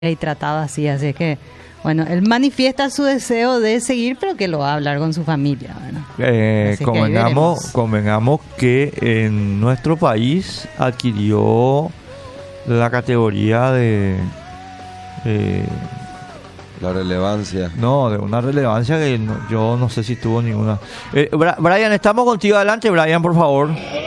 y tratado así, así es que, bueno, él manifiesta su deseo de seguir, pero que lo va a hablar con su familia, ¿verdad? Convengamos que en nuestro país adquirió la categoría de la relevancia. No, de una relevancia que yo no sé si tuvo ninguna. Brian, estamos contigo. Adelante, Brian, por favor.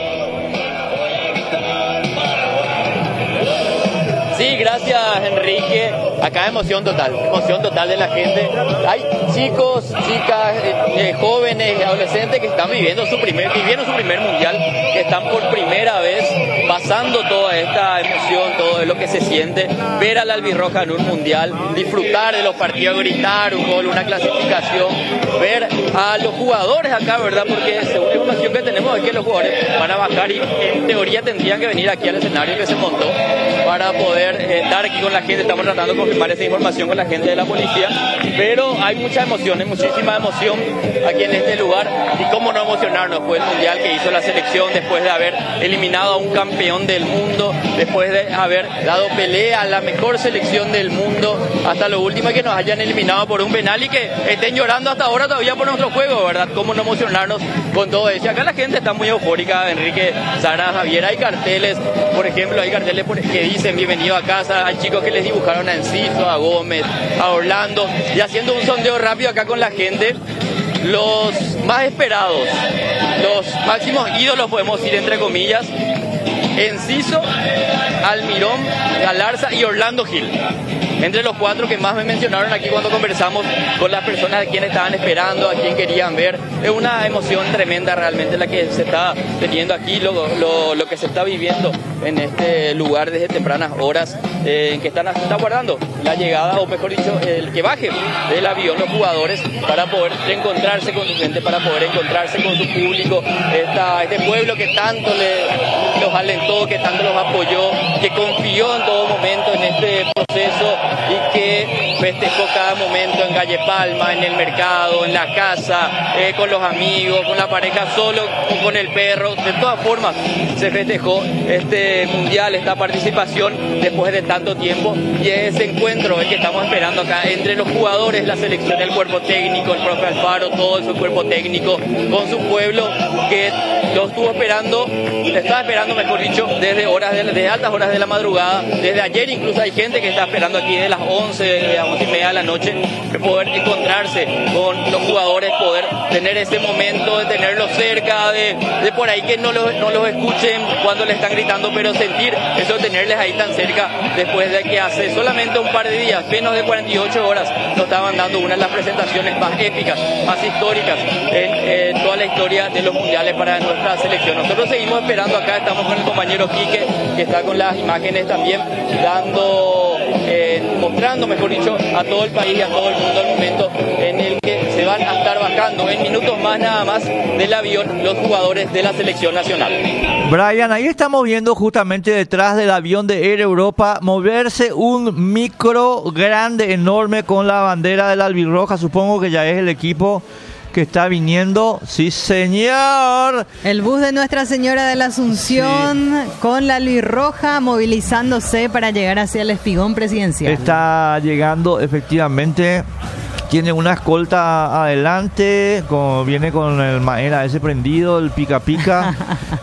Sí, gracias, Enrique. Acá emoción total de la gente. Hay chicos, chicas, jóvenes, adolescentes que están viviendo su primer mundial, que están por primera vez pasando toda esta emoción, todo lo que se siente, ver a la albirroja en un mundial, disfrutar de los partidos, gritar un gol, una clasificación, ver a los jugadores acá, ¿verdad? Porque según la información que tenemos es que los jugadores van a bajar y en teoría tendrían que venir aquí al escenario que se montó para poder estar aquí con la gente. Estamos tratando de confirmar esa información con la gente de la policía, pero hay mucha emoción, hay muchísima emoción aquí en este lugar, y cómo no emocionarnos. Fue el mundial que hizo la selección después de haber eliminado a un campeón del mundo, después de haber dado pelea a la mejor selección del mundo, hasta lo último que nos hayan eliminado por un penal y que estén llorando hasta ahora todavía por nuestro juego, ¿verdad? Cómo no emocionarnos con todo eso. Y acá la gente está muy eufórica, Enrique, Sara, Javier. Hay carteles, por ejemplo, que dicen bienvenido a casa. Hay chicos que les dibujaron a Enciso, a Gómez, a Orlando, y haciendo un sondeo rápido acá con la gente. Los más esperados, los máximos ídolos, podemos decir entre comillas: Enciso, Almirón, Galarza y Orlando Gil. Entre los cuatro que más me mencionaron aquí cuando conversamos con las personas a quienes estaban esperando, a quien querían ver. Es una emoción tremenda realmente la que se está teniendo aquí, lo que se está viviendo en este lugar desde tempranas horas, en que están guardando la llegada, o mejor dicho, el que baje del avión los jugadores para poder encontrarse con su gente, para poder encontrarse con su público, este pueblo que tanto los alentó, que tanto los apoyó, que confió en todo momento en este proceso y que festejó cada momento en Calle Palma, en el mercado, en la casa, con los amigos, con la pareja, solo o con el perro. De todas formas se festejó este mundial, esta participación después de tanto tiempo, y ese encuentro el que estamos esperando acá entre los jugadores, la selección, el cuerpo técnico, el profe Alfaro, todo su cuerpo técnico, con su pueblo que lo estaba esperando, mejor dicho, desde altas horas de la madrugada. Desde ayer incluso hay gente que está esperando aquí de las 11 y media de la noche, de poder encontrarse con los jugadores, poder tener ese momento, de tenerlos cerca, de por ahí que no los escuchen cuando le están gritando, pero sentir eso, tenerles ahí tan cerca, después de que hace solamente un par de días, menos de 48 horas, nos estaban dando una de las presentaciones más épicas, más históricas en toda la historia de los mundiales para nuestra selección. Nosotros seguimos esperando acá, estamos con el compañero Quique, que está con las imágenes también, mostrando, mejor dicho, a todo el país y a todo el mundo el momento en el que se van a estar bajando en minutos más nada más del avión los jugadores de la selección nacional. Brian, ahí estamos viendo justamente detrás del avión de Air Europa moverse un micro grande, enorme, con la bandera de la albirroja. Supongo que ya es el equipo que está viniendo. Sí, señor. El bus de Nuestra Señora de la Asunción, sí, con la albirroja movilizándose para llegar hacia el espigón presidencial. Está llegando, efectivamente. Tiene una escolta adelante, viene con el maera ese prendido, el pica pica,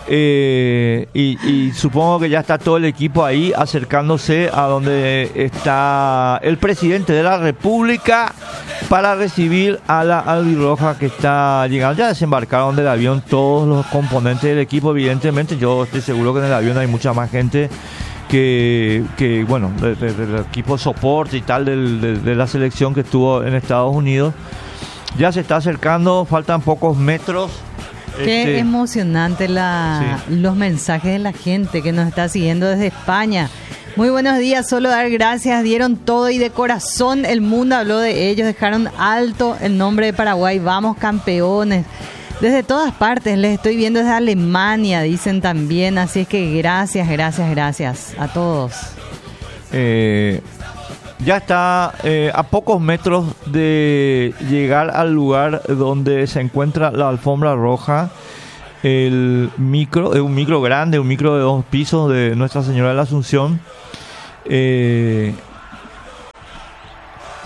y supongo que ya está todo el equipo ahí acercándose a donde está el presidente de la República para recibir a la albirroja que está llegando. Ya desembarcaron del avión todos los componentes del equipo, evidentemente. Yo estoy seguro que en el avión hay mucha más gente que bueno, del equipo de soporte y tal de la selección que estuvo en Estados Unidos. Ya se está acercando, faltan pocos metros. Qué emocionante los mensajes de la gente que nos está siguiendo desde España. Muy buenos días, solo dar gracias, dieron todo y de corazón el mundo habló de ellos, dejaron alto el nombre de Paraguay, vamos campeones. Desde todas partes, les estoy viendo desde Alemania, dicen también, así es que gracias a todos. Ya está a pocos metros de llegar al lugar donde se encuentra la alfombra roja. El micro, es un micro grande, un micro de 2 pisos de Nuestra Señora de la Asunción.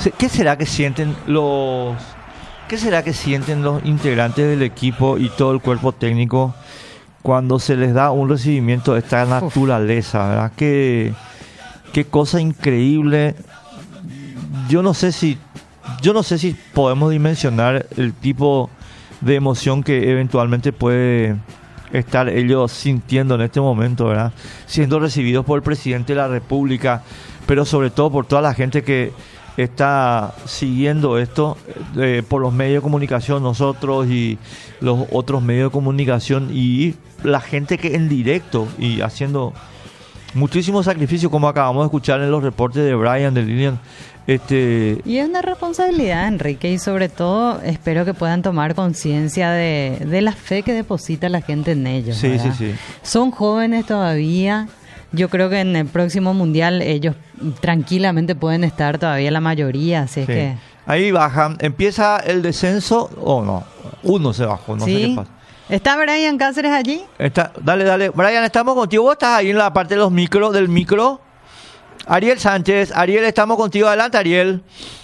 ¿Qué será que sienten los integrantes del equipo y todo el cuerpo técnico cuando se les da un recibimiento de esta naturaleza, ¿verdad? Qué cosa increíble. Yo no sé si podemos dimensionar el tipo de emoción que eventualmente puede estar ellos sintiendo en este momento, ¿verdad? Siendo recibidos por el presidente de la República, pero sobre todo por toda la gente que está siguiendo esto por los medios de comunicación, nosotros y los otros medios de comunicación, y la gente que en directo y haciendo muchísimo sacrificio, como acabamos de escuchar en los reportes de Brian, de Lilian. Y es una responsabilidad, Enrique, y sobre todo espero que puedan tomar conciencia de la fe que deposita la gente en ellos. Sí, ¿verdad? sí. Son jóvenes todavía. Yo creo que en el próximo mundial ellos tranquilamente pueden estar todavía la mayoría, así es que... Ahí bajan, empieza el descenso, o no, uno se bajó, no sé qué pasa. ¿Está Brian Cáceres allí? Dale, Brian, estamos contigo, vos estás ahí en la parte de los del micro. Ariel Sánchez, Ariel, estamos contigo, adelante, Ariel.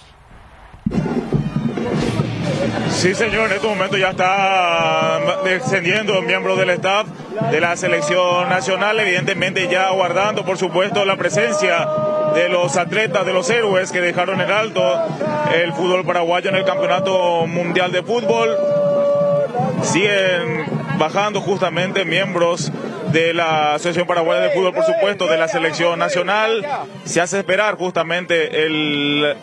Sí, señor, en este momento ya está descendiendo miembros del staff de la selección nacional, evidentemente ya aguardando, por supuesto, la presencia de los atletas, de los héroes que dejaron en alto el fútbol paraguayo en el Campeonato Mundial de Fútbol. Siguen bajando justamente miembros de la Asociación Paraguaya de Fútbol, por supuesto, de la selección nacional. Se hace esperar justamente el...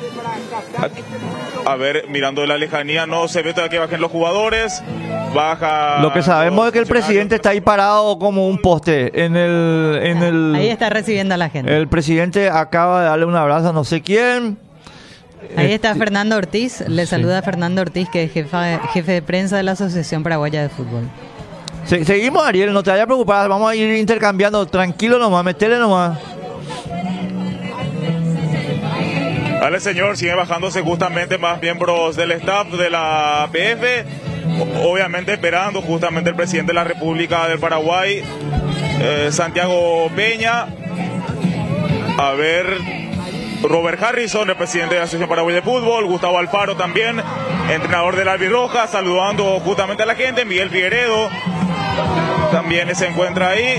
A ver, mirando de la lejanía, no se ve todavía que bajen los jugadores. Baja. Lo que sabemos es que el presidente está ahí parado como un poste en el... Ahí está recibiendo a la gente. El presidente acaba de darle un abrazo a no sé quién. Ahí está Fernando Ortiz. Le saluda a Fernando Ortiz, que es jefe de prensa de la Asociación Paraguaya de Fútbol. Seguimos, Ariel, no te vayas a preocupar. Vamos a ir intercambiando. Tranquilo nomás, metele nomás. Vale, señor, siguen bajándose justamente más miembros del staff de la APF, obviamente esperando justamente el presidente de la República del Paraguay, Santiago Peña. A ver, Robert Harrison, el presidente de la Asociación Paraguaya de Fútbol, Gustavo Alfaro también, entrenador del Albirroja, saludando justamente a la gente. Miguel Figueredo también se encuentra ahí.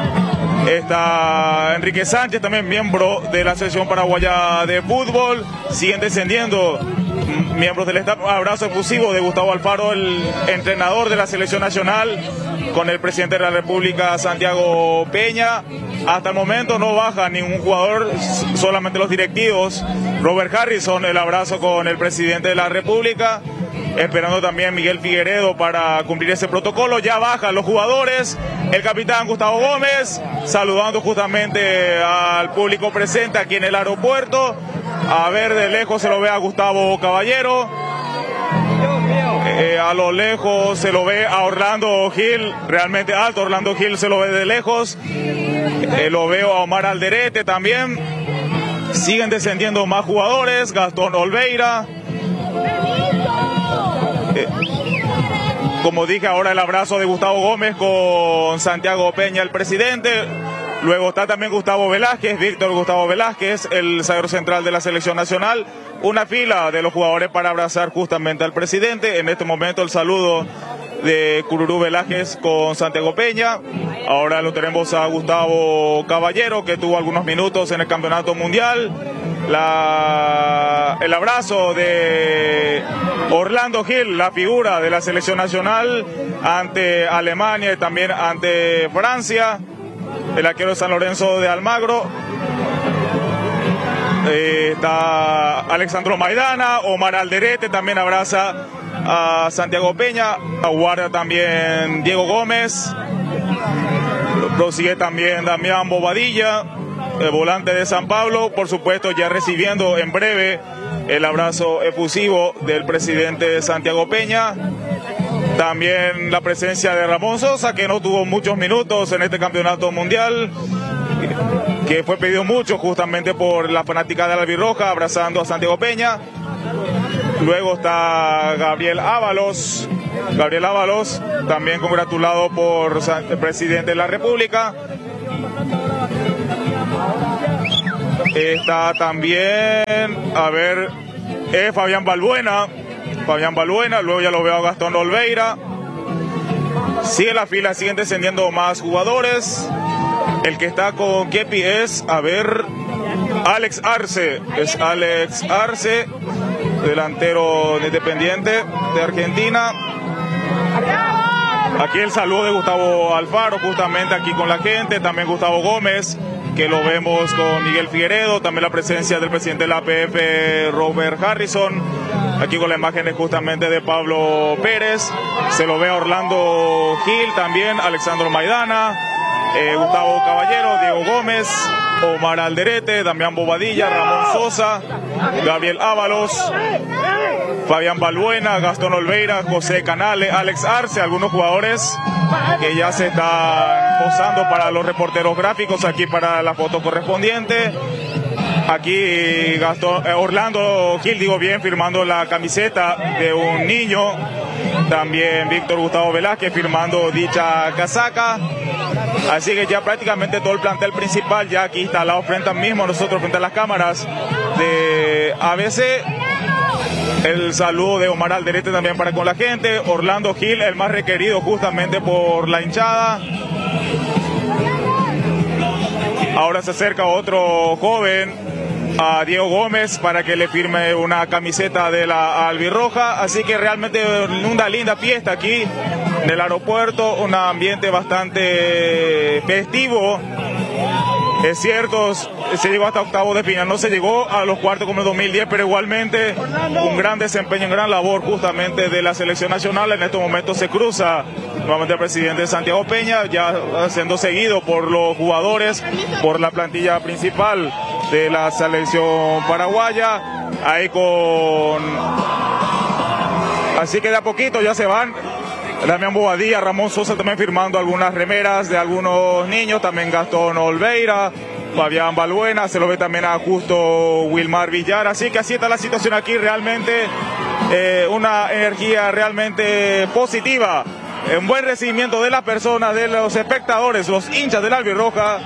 Está Enrique Sánchez, también miembro de la Asociación Paraguaya de Fútbol. Siguen descendiendo miembros del staff. Abrazo efusivo de Gustavo Alfaro, el entrenador de la selección nacional, con el presidente de la República, Santiago Peña. Hasta el momento no baja ningún jugador, solamente los directivos. Robert Harrison, el abrazo con el presidente de la República. Esperando también Miguel Figueredo para cumplir ese protocolo. Ya bajan los jugadores. El capitán Gustavo Gómez saludando justamente al público presente aquí en el aeropuerto. A ver, de lejos se lo ve a Gustavo Caballero. A lo lejos se lo ve a Orlando Gil, realmente alto. Orlando Gil se lo ve de lejos. Lo veo a Omar Alderete también. Siguen descendiendo más jugadores. Gastón Olveira. Como dije, ahora el abrazo de Gustavo Gómez con Santiago Peña, el presidente. Luego está también Gustavo Velázquez, Víctor Gustavo Velázquez, el zaguero central de la selección nacional. Una fila de los jugadores para abrazar justamente al presidente. En este momento el saludo de Cururú Velázquez con Santiago Peña. Ahora lo tenemos a Gustavo Caballero, que tuvo algunos minutos en el Campeonato Mundial. El abrazo de Orlando Gil, la figura de la selección nacional ante Alemania y también ante Francia. El arquero de San Lorenzo de Almagro. Está Alexandro Maidana, Omar Alderete también abraza a Santiago Peña. Aguarda también Diego Gómez. Prosigue también Damián Bobadilla, el volante de San Pablo, por supuesto ya recibiendo en breve el abrazo efusivo del presidente Santiago Peña. También la presencia de Ramón Sosa, que no tuvo muchos minutos en este campeonato mundial, que fue pedido mucho justamente por la fanática de la Albirroja, abrazando a Santiago Peña. Luego está Gabriel Ábalos, también congratulado por el presidente de la República. Está también, Fabián Balbuena, luego ya lo veo a Gastón Olveira. Sigue la fila, siguen descendiendo más jugadores. El que está con Kepi es, Alex Arce. Es Alex Arce, delantero de Independiente de Argentina. Aquí el saludo de Gustavo Alfaro, justamente aquí con la gente. También Gustavo Gómez, que lo vemos con Miguel Figueredo. También la presencia del presidente de la APF, Robert Harrison. Aquí con las imágenes justamente de Pablo Pérez. Se lo ve a Orlando Gil también, Alexandro Maidana, Gustavo Caballero, Diego Gómez, Omar Alderete, Damián Bobadilla, Ramón Sosa, Gabriel Ábalos, Fabián Balbuena, Gastón Olveira, José Canale, Alex Arce, algunos jugadores que ya se están posando para los reporteros gráficos aquí para la foto correspondiente. Aquí Orlando Gil, firmando la camiseta de un niño. También Víctor Gustavo Velázquez firmando dicha casaca. Así que ya prácticamente todo el plantel principal ya aquí instalado frente a las cámaras de ABC. El saludo de Omar Alderete también para con la gente. Orlando Gil, el más requerido justamente por la hinchada. Ahora se acerca otro joven, a Diego Gómez, para que le firme una camiseta de la albirroja. Así que realmente una linda fiesta aquí en el aeropuerto, un ambiente bastante festivo. Es cierto, se llegó hasta octavos de final, no se llegó a los cuartos como en 2010, pero igualmente un gran desempeño, gran labor justamente de la selección nacional. En estos momentos se cruza nuevamente el presidente Santiago Peña, ya siendo seguido por los jugadores, por la plantilla principal de la selección paraguaya. Así que de a poquito ya se van. Damián Bobadilla, Ramón Sosa también firmando algunas remeras de algunos niños, también Gastón Olveira, Fabián Balbuena, se lo ve también a Justo Wilmar Villar. Así que así está la situación aquí, realmente una energía realmente positiva, un buen recibimiento de las personas, de los espectadores, los hinchas del albirroja.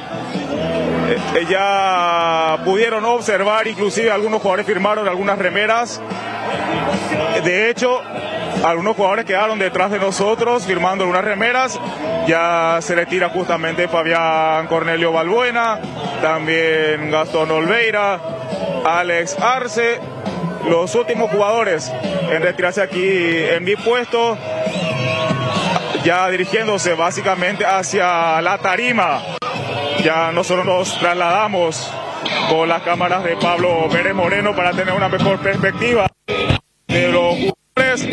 Ya pudieron observar, inclusive algunos jugadores firmaron algunas remeras. De hecho, algunos jugadores quedaron detrás de nosotros firmando algunas remeras. Ya se retira justamente Fabián Cornelio Balbuena, también Gastón Olveira, Alex Arce. Los últimos jugadores en retirarse aquí en mi puesto, ya dirigiéndose básicamente hacia la tarima. Ya nosotros nos trasladamos con las cámaras de Pablo Pérez Moreno para tener una mejor perspectiva de los jugadores.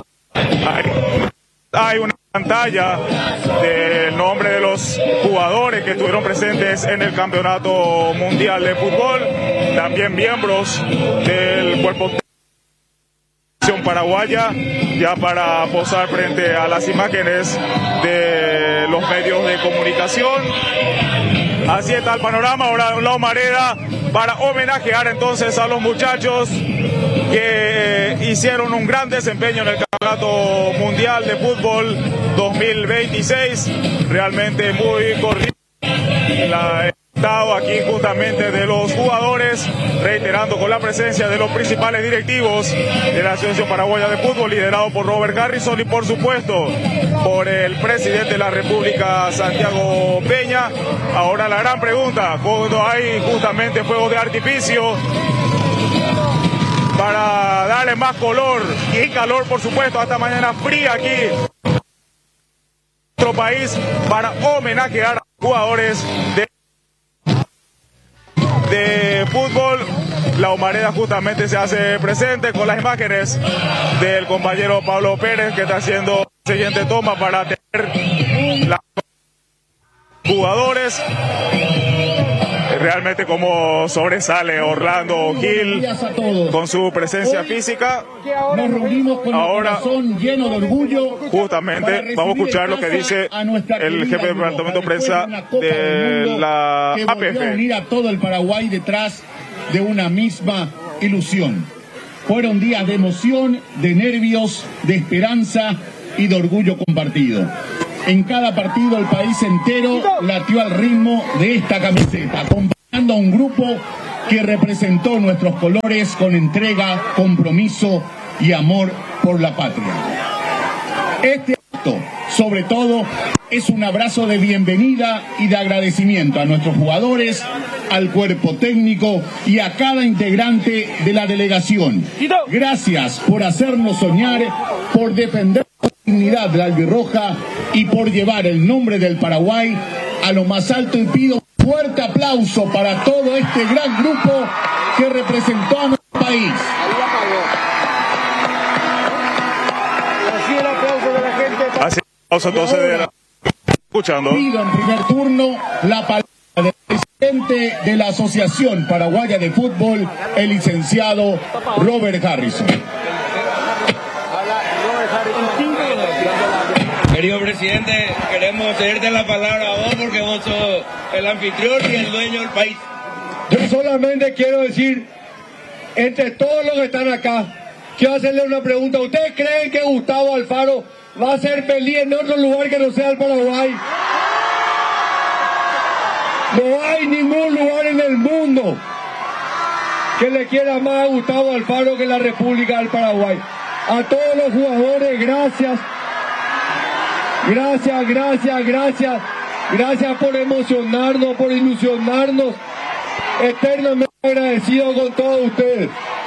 Hay una pantalla del nombre de los jugadores que estuvieron presentes en el Campeonato Mundial de Fútbol, también miembros del cuerpo de la selección paraguaya, ya para posar frente a las imágenes de los medios de comunicación. Así está el panorama. Ahora la humareda para homenajear entonces a los muchachos que hicieron un gran desempeño en el Campeonato Mundial de Fútbol 2026. Realmente muy cordial el estado aquí justamente de los jugadores, reiterando con la presencia de los principales directivos de la Asociación Paraguaya de Fútbol, liderado por Robert Harrison y por supuesto por el presidente de la República, Santiago Peña. Ahora la gran pregunta, cuando hay justamente fuegos de artificio para darle más color y calor, por supuesto, hasta mañana fría aquí en nuestro país, para homenajear a jugadores de fútbol. La humareda justamente se hace presente con las imágenes del compañero Pablo Pérez, que está haciendo la siguiente toma para tener los jugadores. Realmente como sobresale Orlando Gil con su presencia física. Nos reunimos con ahora, un corazón lleno de orgullo. Justamente vamos a escuchar lo que dice el jefe de departamento de prensa de la APF. Que volvió a unir a todo el Paraguay detrás de una misma ilusión. Fueron días de emoción, de nervios, de esperanza y de orgullo compartido. En cada partido el país entero latió al ritmo de esta camiseta, acompañando a un grupo que representó nuestros colores con entrega, compromiso y amor por la patria. Este acto, sobre todo, es un abrazo de bienvenida y de agradecimiento a nuestros jugadores, al cuerpo técnico y a cada integrante de la delegación. Gracias por hacernos soñar, por defender la dignidad de la albirroja y por llevar el nombre del Paraguay a lo más alto, y pido un fuerte aplauso para todo este gran grupo que representó a nuestro país. Así, entonces escuchando. Pido en primer turno la palabra del presidente de la Asociación Paraguaya de Fútbol, el licenciado Robert Harrison. Querido presidente, queremos cederte la palabra a vos porque vos sos el anfitrión y el dueño del país. Yo solamente quiero decir, entre todos los que están acá, quiero hacerle una pregunta. ¿Ustedes creen que Gustavo Alfaro va a ser feliz en otro lugar que no sea el Paraguay? No hay ningún lugar en el mundo que le quiera más a Gustavo Alfaro que la República del Paraguay. A todos los jugadores, gracias. Gracias por emocionarnos, por ilusionarnos. Eternamente agradecido con todos ustedes.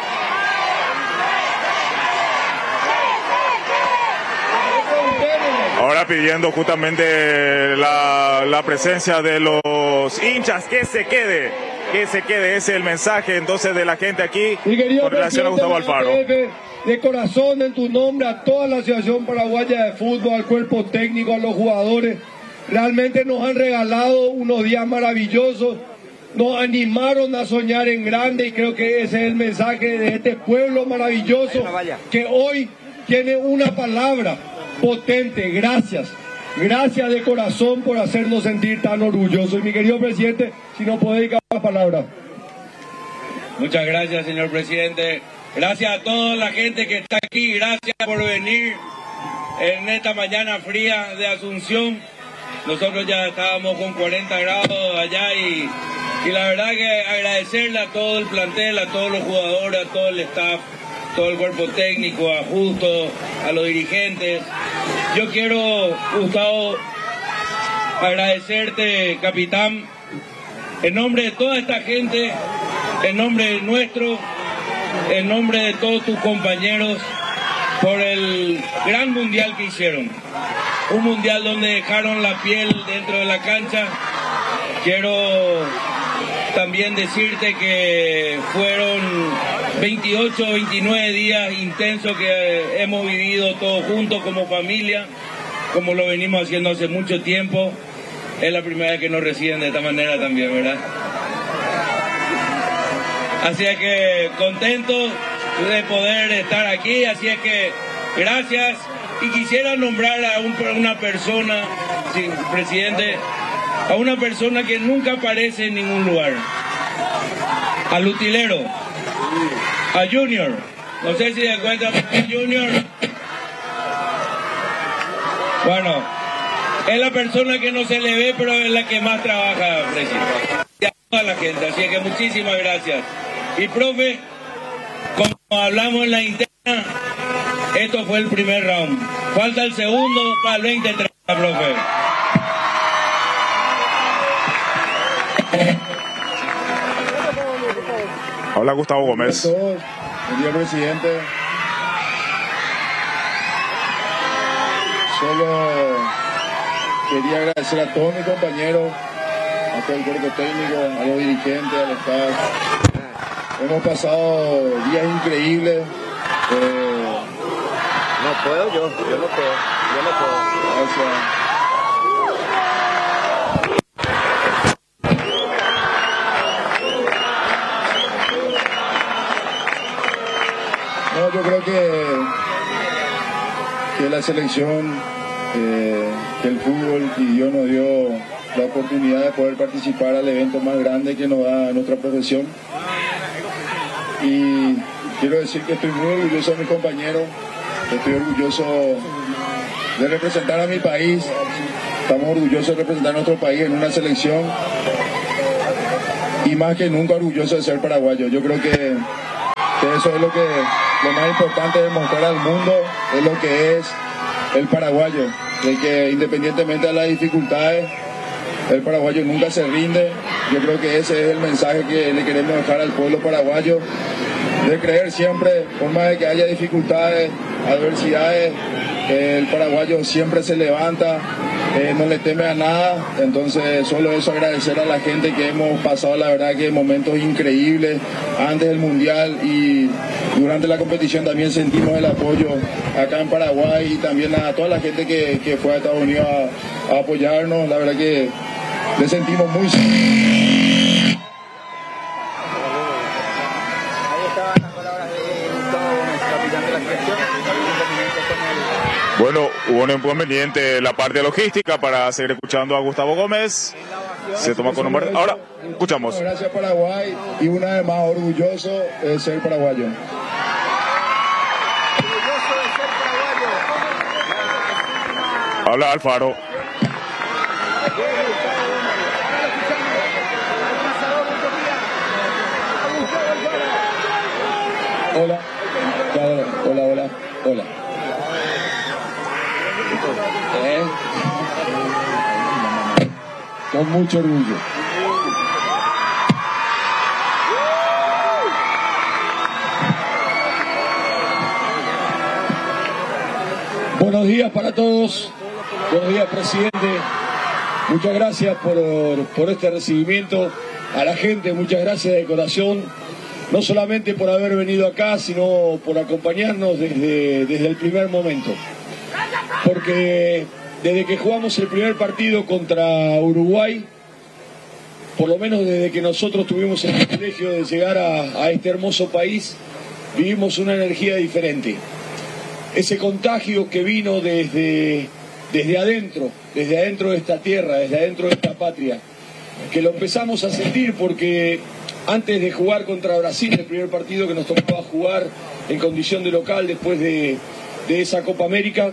Ahora pidiendo justamente la presencia de los hinchas, que se quede, ese es el mensaje entonces de la gente aquí con relación a Gustavo Alfaro. De corazón, en tu nombre, a toda la Asociación Paraguaya de Fútbol, al cuerpo técnico, a los jugadores, realmente nos han regalado unos días maravillosos, nos animaron a soñar en grande, y creo que ese es el mensaje de este pueblo maravilloso que hoy tiene una palabra potente. Gracias de corazón por hacernos sentir tan orgullosos. Y mi querido presidente, si nos puede dedicar la palabra. Muchas gracias, señor presidente. Gracias a toda la gente que está aquí. Gracias por venir en esta mañana fría de Asunción. Nosotros ya estábamos con 40 grados allá y la verdad que agradecerle a todo el plantel, a todos los jugadores, a todo el staff, todo el cuerpo técnico, a Justo, a los dirigentes. Yo quiero, Gustavo, agradecerte, capitán, en nombre de toda esta gente, en nombre nuestro, en nombre de todos tus compañeros, por el gran mundial que hicieron. Un mundial donde dejaron la piel dentro de la cancha. Quiero también decirte que fueron 28 o 29 días intensos que hemos vivido todos juntos como familia, como lo venimos haciendo hace mucho tiempo. Es la primera vez que nos reciben de esta manera también, ¿verdad? Así es que contentos de poder estar aquí, así es que gracias. Y quisiera nombrar a una persona, sí, presidente, a una persona que nunca aparece en ningún lugar. Al utilero, a Junior. No sé si se encuentra Junior. Bueno, es la persona que no se le ve, pero es la que más trabaja, presidente. Y a toda la gente, así que muchísimas gracias. Y profe, como hablamos en la interna, esto fue el primer round. Falta el segundo para el 2030, profe. Hola, Gustavo Gómez. Señor presidente, solo quería agradecer a todos mis compañeros, a todo el cuerpo técnico, a los dirigentes, al staff. Hemos pasado días increíbles. No puedo, yo no puedo. Gracias. No, yo creo que la selección, que el fútbol y Dios nos dio la oportunidad de poder participar al evento más grande que nos da nuestra profesión. Y quiero decir que estoy muy orgulloso de mis compañeros, estoy orgulloso de representar a mi país, estamos orgullosos de representar a nuestro país en una selección. Y y más que nunca orgulloso de ser paraguayo. Yo creo que eso es lo más importante de mostrar al mundo, es lo que es el paraguayo, de que independientemente de las dificultades, el paraguayo nunca se rinde. Yo creo que ese es el mensaje que le queremos dejar al pueblo paraguayo, de creer siempre, por más de que haya dificultades, adversidades, el paraguayo siempre se levanta, no le teme a nada. Entonces solo eso, agradecer a la gente que hemos pasado, la verdad que momentos increíbles antes del Mundial y durante la competición también sentimos el apoyo acá en Paraguay, y también a toda la gente que fue a Estados Unidos a apoyarnos. La verdad que le sentimos muy... Bueno, hubo un inconveniente en la parte logística para seguir escuchando a Gustavo Gómez. Se toma con número. Ahora, escuchamos. Gracias Paraguay, y una vez más orgulloso de ser paraguayo. Habla Alfaro. Hola. Con mucho orgullo. Buenos días para todos. Buenos días, presidente. Muchas gracias por este recibimiento. A la gente, muchas gracias de corazón. No solamente por haber venido acá, sino por acompañarnos desde el primer momento. Porque desde que jugamos el primer partido contra Uruguay, por lo menos desde que nosotros tuvimos el privilegio de llegar a este hermoso país, vivimos una energía diferente. Ese contagio que vino desde adentro de esta tierra, desde adentro de esta patria, que lo empezamos a sentir porque antes de jugar contra Brasil, el primer partido que nos tocaba jugar en condición de local después de esa Copa América,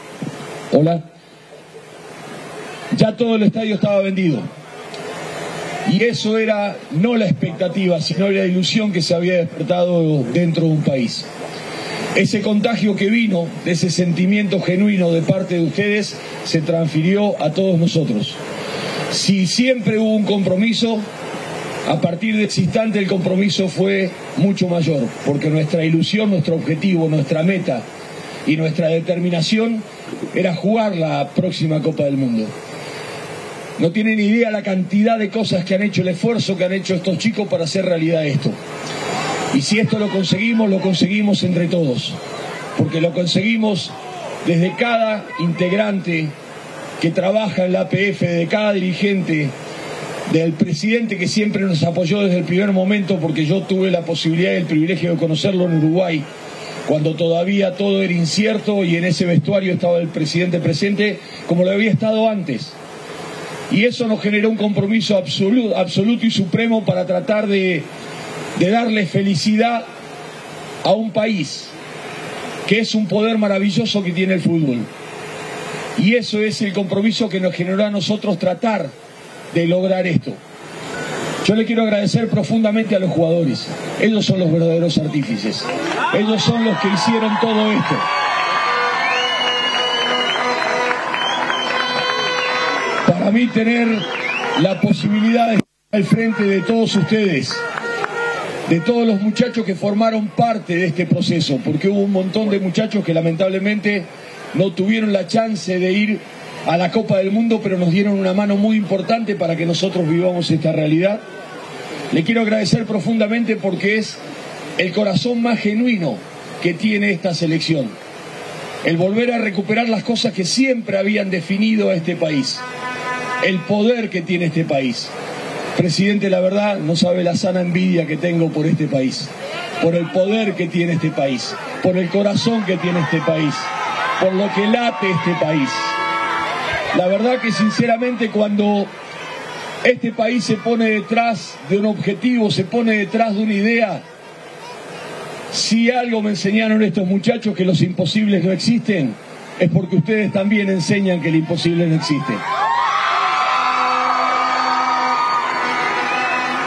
ya todo el estadio estaba vendido. Y eso era no la expectativa, sino la ilusión que se había despertado dentro de un país. Ese contagio que vino de ese sentimiento genuino de parte de ustedes se transfirió a todos nosotros. Si siempre hubo un compromiso, a partir de ese instante el compromiso fue mucho mayor, porque nuestra ilusión, nuestro objetivo, nuestra meta y nuestra determinación era jugar la próxima Copa del Mundo. No tienen idea la cantidad de cosas que han hecho, el esfuerzo que han hecho estos chicos para hacer realidad esto. Y si esto lo conseguimos entre todos, porque lo conseguimos desde cada integrante que trabaja en la APF, de cada dirigente, del presidente que siempre nos apoyó desde el primer momento, porque yo tuve la posibilidad y el privilegio de conocerlo en Uruguay, cuando todavía todo era incierto y en ese vestuario estaba el presidente presente como lo había estado antes. Y eso nos generó un compromiso absoluto y supremo para tratar de darle felicidad a un país que es un poder maravilloso que tiene el fútbol. Y eso es el compromiso que nos generó a nosotros tratar de lograr esto. Yo le quiero agradecer profundamente a los jugadores. Ellos son los verdaderos artífices. Ellos son los que hicieron todo esto. Para mí tener la posibilidad de estar al frente de todos ustedes, de todos los muchachos que formaron parte de este proceso, porque hubo un montón de muchachos que lamentablemente no tuvieron la chance de ir a la Copa del Mundo, pero nos dieron una mano muy importante para que nosotros vivamos esta realidad. Le quiero agradecer profundamente porque es el corazón más genuino que tiene esta selección. El volver a recuperar las cosas que siempre habían definido a este país. El poder que tiene este país. Presidente, la verdad, no sabe la sana envidia que tengo por este país. Por el poder que tiene este país. Por el corazón que tiene este país. Por lo que late este país. La verdad que sinceramente cuando este país se pone detrás de un objetivo, se pone detrás de una idea, si algo me enseñaron estos muchachos, que los imposibles no existen, es porque ustedes también enseñan que el imposible no existe.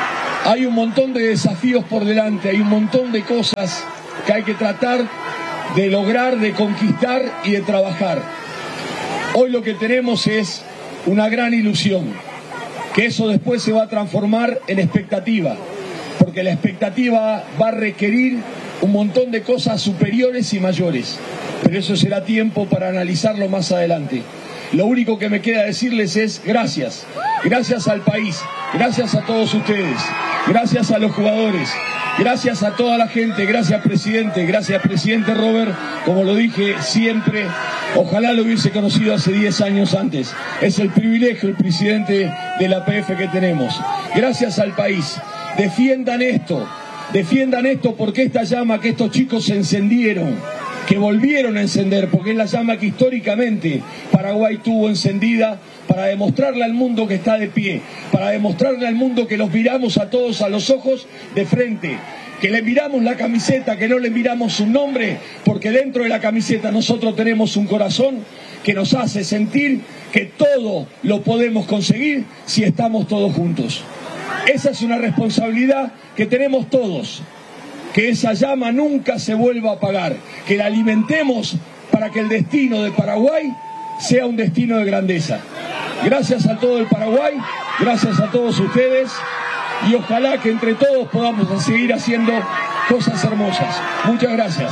Hay un montón de desafíos por delante, hay un montón de cosas que hay que tratar de lograr, de conquistar y de trabajar. Hoy lo que tenemos es una gran ilusión, que eso después se va a transformar en expectativa, porque la expectativa va a requerir un montón de cosas superiores y mayores, pero eso será tiempo para analizarlo más adelante. Lo único que me queda decirles es gracias, gracias al país, gracias a todos ustedes, gracias a los jugadores, gracias a toda la gente, gracias presidente Robert, como lo dije siempre, ojalá lo hubiese conocido hace 10 años antes, es el privilegio, el presidente de la APF que tenemos, gracias al país, defiendan esto porque esta llama que estos chicos se encendieron, que volvieron a encender, porque es la llama que históricamente Paraguay tuvo encendida para demostrarle al mundo que está de pie, para demostrarle al mundo que los miramos a todos a los ojos de frente, que le miramos la camiseta, que no le miramos un nombre, porque dentro de la camiseta nosotros tenemos un corazón que nos hace sentir que todo lo podemos conseguir si estamos todos juntos. Esa es una responsabilidad que tenemos todos, que esa llama nunca se vuelva a apagar, que la alimentemos para que el destino de Paraguay sea un destino de grandeza. Gracias a todo el Paraguay, gracias a todos ustedes y ojalá que entre todos podamos seguir haciendo cosas hermosas. Muchas gracias.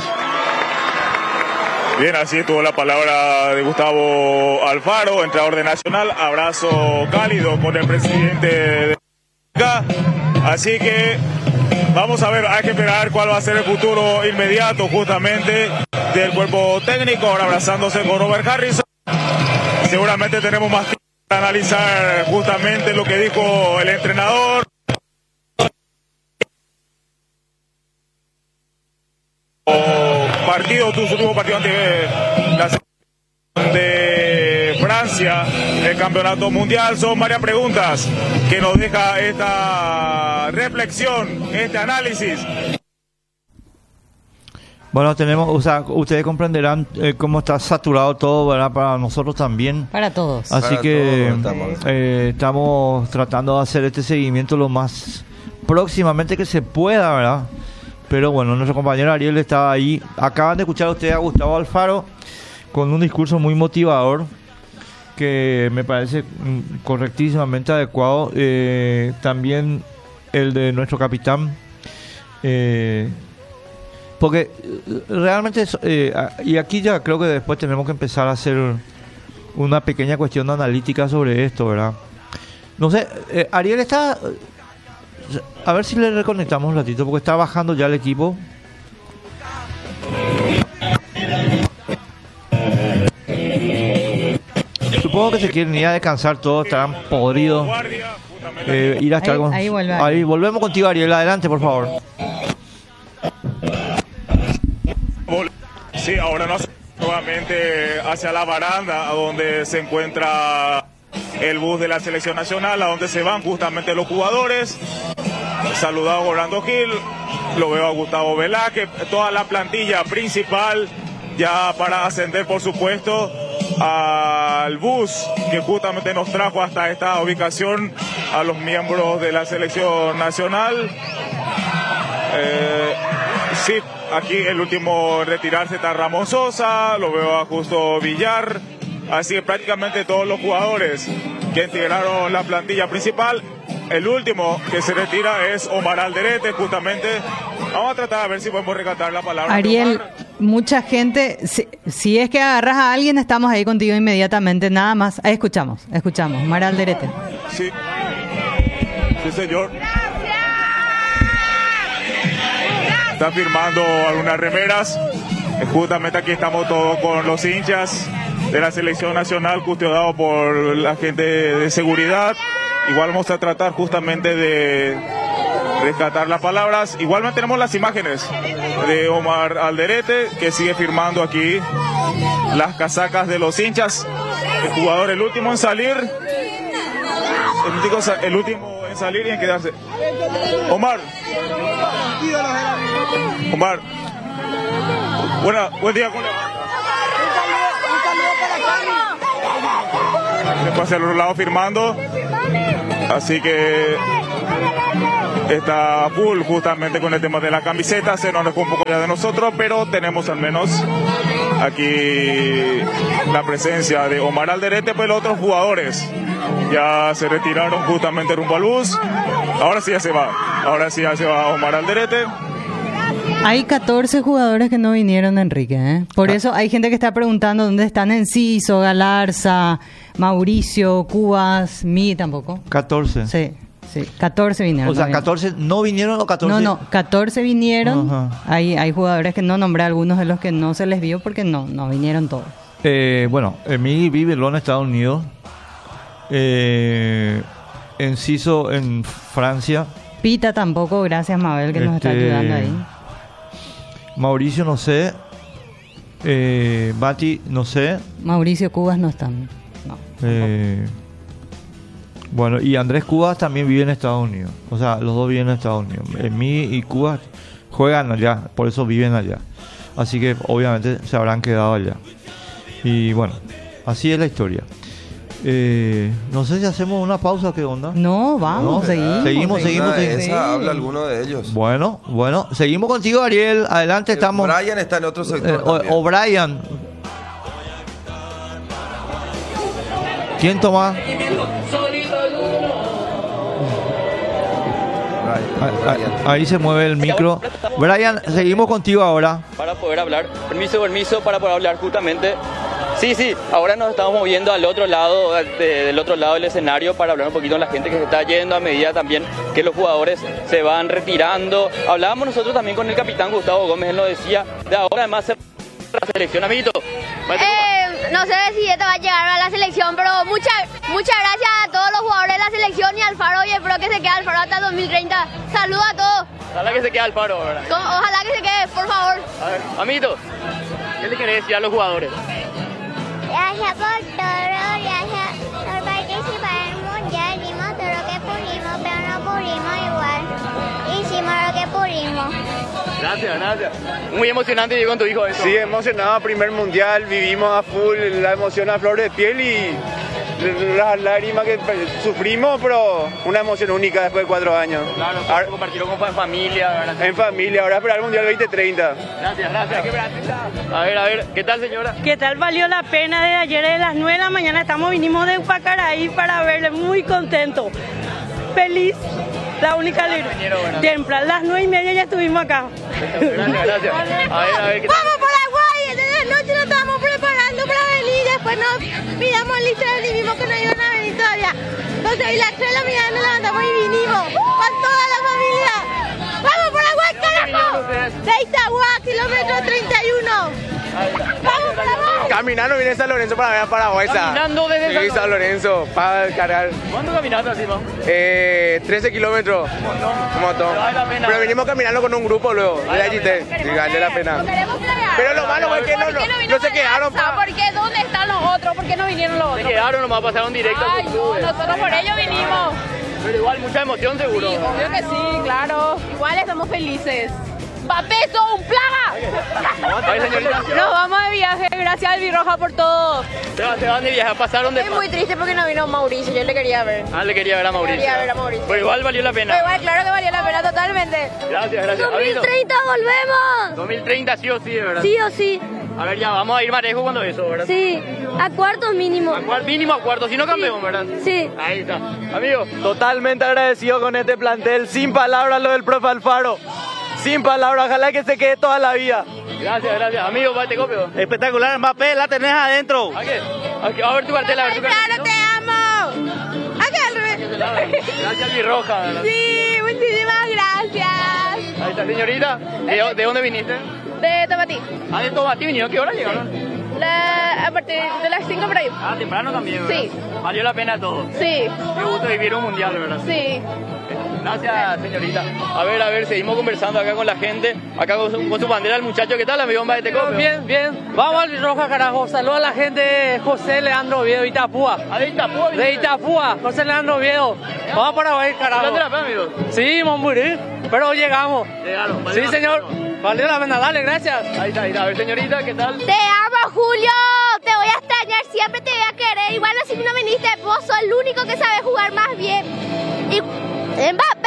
Bien, así estuvo la palabra de Gustavo Alfaro, entrenador de Nacional. Abrazo cálido con el presidente de acá. Así que vamos a ver, hay que esperar cuál va a ser el futuro inmediato justamente del cuerpo técnico, ahora abrazándose con Robert Harrison. Seguramente tenemos más tiempo para analizar justamente lo que dijo el entrenador. Tu último partido ante la selección de Francia, el campeonato mundial. Son varias preguntas que nos deja esta reflexión, este análisis. Bueno, tenemos, o sea, ustedes comprenderán cómo está saturado todo, ¿verdad? Para nosotros también. Para todos. Así para que todos, estamos tratando de hacer este seguimiento lo más próximamente que se pueda, ¿verdad? Pero bueno, nuestro compañero Ariel estaba ahí. Acaban de escuchar a ustedes a Gustavo Alfaro con un discurso muy motivador que me parece correctísimamente adecuado. También el de nuestro capitán. Porque realmente, y aquí ya creo que después tenemos que empezar a hacer una pequeña cuestión analítica sobre esto, ¿verdad? No sé, Ariel está... A ver si le reconectamos un ratito, porque está bajando ya el equipo. Supongo que se quieren ir a descansar todos, estarán podridos. Ir hasta algo. Ahí volvemos contigo, Ariel. Adelante, por favor. Sí, ahora nos nuevamente hacia la baranda, a donde se encuentra el bus de la selección nacional, a donde se van justamente los jugadores. Saludado a Orlando Gil, lo veo a Gustavo Velázquez, toda la plantilla principal ya para ascender, por supuesto, al bus que justamente nos trajo hasta esta ubicación a los miembros de la selección nacional. Sí, aquí el último en retirarse está Ramón Sosa, lo veo a Justo Villar, así que prácticamente todos los jugadores que integraron la plantilla principal. El último que se retira es Omar Alderete, justamente. Vamos a tratar a ver si podemos rescatar la palabra. Ariel, mucha gente, si es que agarras a alguien, estamos ahí contigo inmediatamente, nada más. Ahí escuchamos, Omar Alderete. Sí, sí señor. Está firmando algunas remeras. Justamente aquí estamos todos con los hinchas de la selección nacional, custodiado por la gente de seguridad. Igual vamos a tratar justamente de rescatar las palabras. Igual mantenemos las imágenes de Omar Alderete, que sigue firmando aquí las casacas de los hinchas. El jugador, el último en salir. El último en salir y en quedarse. Omar. Buen día, ¿cómo le va? Después hacia el otro lado firmando. Así que está full justamente con el tema de la camiseta. Se nos dejó un poco ya de nosotros, pero tenemos al menos aquí la presencia de Omar Alderete, pero otros jugadores ya se retiraron justamente rumbo al bus. Ahora sí ya se va Omar Alderete. Hay 14 jugadores que no vinieron, Enrique, ¿eh? Por eso hay gente que está preguntando dónde están Enciso, Galarza, Mauricio, Cubas, Mi tampoco. 14. Sí, 14 vinieron. O sea, también. 14 no vinieron o 14. No, 14 vinieron. Ajá. Hay jugadores que no nombré, algunos de los que no se les vio porque no vinieron todos. Bueno, Mi vive en Estados Unidos. Enciso en Francia. Pita tampoco, gracias Mabel que nos está ayudando ahí. Mauricio no sé. Bati no sé. Mauricio, Cubas no están. No. Bueno, y Andrés Cubas también vive en Estados Unidos. O sea, los dos viven en Estados Unidos. Mi y Cubas juegan allá, por eso viven allá. Así que obviamente se habrán quedado allá. Y bueno, así es la historia. No sé si hacemos una pausa, ¿qué onda? No, vamos, seguimos. Habla alguno de ellos. Bueno, seguimos contigo, Ariel. Adelante, estamos. Brian está en otro sector. O Brian. ¿Quién toma? Ahí se mueve el micro. Brian, seguimos contigo ahora. Para poder hablar. Permiso para poder hablar justamente. Sí, ahora nos estamos moviendo al otro lado, del otro lado del escenario para hablar un poquito con la gente que se está yendo a medida también que los jugadores se van retirando. Hablábamos nosotros también con el capitán Gustavo Gómez, él nos decía, de ahora además la selección, amiguito. No sé si esto va a llegar a la selección, pero muchas gracias a todos los jugadores de la selección y al Faro, y espero que se quede al Faro hasta el 2030. Saludos a todos. Ojalá que se quede al Faro, ¿verdad? Ojalá que se quede, por favor. A ver, amiguito, ¿qué le querés decir a los jugadores? Gracias por todo, gracias por participar en el mundial. Dimos todo lo que pudimos, pero no pudimos igual. Hicimos lo que pudimos. Gracias. Muy emocionante ir con tu hijo eso. Sí, emocionado, primer mundial, vivimos a full la emoción a flor de piel y las lágrimas que sufrimos, pero una emoción única después de 4 años. Claro, ahora, compartirlo en familia, ¿verdad? En familia, ahora esperar el mundial 2030. Gracias. A ver, ¿qué tal, señora? ¿Qué tal? Valió la pena desde ayer de las 9 de la mañana, vinimos de Upacaraí para verle, muy contento, feliz. La única temprano, las 9:30 ya estuvimos acá. Gracias. A ver, ¡vamos Paraguay! Desde la noche nos estábamos preparando para venir, después nos miramos el listado y vimos que no iban a venir todavía. Entonces hoy las 3 de la mañana nos levantamos y vinimos con toda la familia. ¡Vamos Paraguay, carajo! De Itagua, kilómetro 31. ¡Vamos Paraguay! Caminando viene San Lorenzo para ver a Paraguay. ¿Caminando desde San Lorenzo para cargar? ¿Cuánto caminaste así, no? 13 kilómetros. Un montón. Pero vinimos caminando con un grupo luego. Vale la pena. Pero lo malo es que no se quedaron. ¿Por qué? ¿Dónde están los otros? ¿Por qué no vinieron los otros? Se quedaron, nomás pasaron directo. Ay, no, nosotros por ello vinimos. Pero igual, mucha emoción seguro. Sí, obvio que sí, claro. Igual estamos felices. ¡Papeso, un plaga! Ay, señorita. Nos vamos de viaje, gracias a Albirroja por todo. Se van de viaje, pasaron de... Estoy muy triste porque no vino Mauricio, yo le quería ver. Le quería ver a Mauricio. Pero igual valió la pena. Pero igual, claro que valió la pena totalmente. Gracias. 2030 volvemos. 2030 sí o sí, ¿verdad? Sí o sí. A ver, ya, vamos a ir Marejo cuando eso, ¿verdad? Sí, a cuartos mínimo. Mínimo a cuartos, si no campeón, ¿verdad? Sí. Ahí está. Amigo. Totalmente agradecido con este plantel, sin palabras lo del profe Alfaro. Sin palabras, ojalá que se quede toda la vida. Gracias. Amigo, te copio. Espectacular, Mbappé, la tenés adentro. A ver tu cartel, Claro, te amo. Gracias, Albirroja, ¿verdad? Sí, muchísimas gracias. Ahí está, señorita. ¿De dónde viniste? De Tomatí. De Tomatí vinieron. ¿Qué hora llegaron? A partir de las 5 por ahí. Temprano también, ¿verdad? Sí. Valió la pena todo. Sí. Qué gusto vivir un mundial, ¿verdad? Sí. Gracias, señorita. A ver, seguimos conversando acá con la gente. Acá con su bandera, el muchacho. ¿Qué tal, amigo? Bien. Vamos al Roja, carajo. Saludos a la gente de José Leandro Oviedo, de Itapúa. ¿De Itapúa? De Itapúa, José Leandro Oviedo. Vamos para Paraguay, carajo. ¿Dónde la fe, amigo? Sí, Momburí. Pero llegamos. Llegaron. Sí, señor. Valió la pena, dale, gracias. Ahí está. A ver, señorita, ¿qué tal? Te amo, Julio. Te voy a extrañar, siempre te voy a querer. Igual si no viniste, vos sos el único que sabe jugar más bien. Y Mbappé,